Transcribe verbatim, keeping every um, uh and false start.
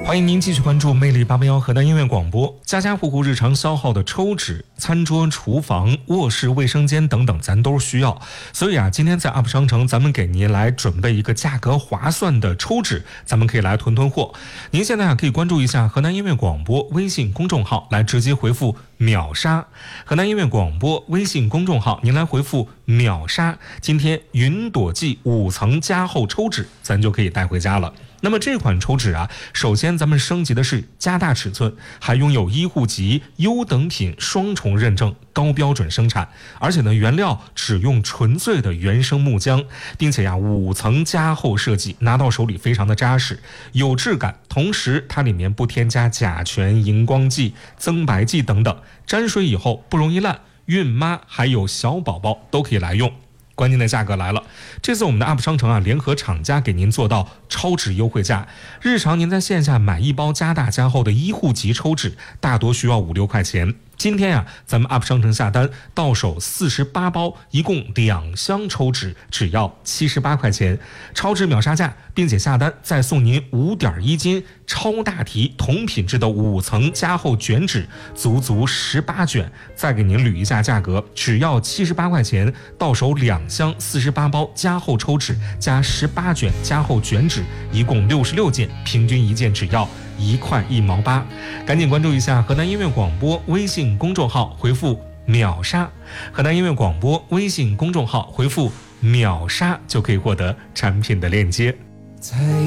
欢迎您继续关注魅力八八幺河南音乐广播。家家户户日常消耗的抽纸、餐桌、厨房、卧室、卫生间等等，咱都需要。所以啊，今天在 U P 商城，咱们给您来准备一个价格划算的抽纸，咱们可以来囤囤货。您现在啊，可以关注一下河南音乐广播微信公众号，来直接回复秒杀。河南音乐广播微信公众号，您来回复秒杀，今天云朵记五层加厚抽纸，咱就可以带回家了。那么这款抽纸啊，首先咱们升级的是加大尺寸，还拥有医护级优等品双重认证，高标准生产，而且呢原料只用纯粹的原生木浆，并且呀五层加厚设计，拿到手里非常的扎实，有质感，同时它里面不添加甲醛、荧光剂、增白剂等等，沾水以后不容易烂，孕妈还有小宝宝都可以来用。关键的价格来了，这次我们的 U P 商城啊，联合厂家给您做到超值优惠价。日常您在线下买一包加大加厚的医护级抽纸，大多需要五六块钱。今天呀、啊，咱们 U P 商城下单到手四十八包，一共两箱抽纸，只要七十八块钱，超值秒杀价，并且下单再送您五点一斤超大提同品质的五层加厚卷纸，足足十八卷，再给您捋一下价格，只要七十八块钱，到手两箱四十八包加厚抽纸加十八卷加厚卷纸，一共六十六件，平均一件只要一块一毛八。赶紧关注一下河南音乐广播微信公众号，回复秒杀。河南音乐广播微信公众号回复秒杀，就可以获得产品的链接。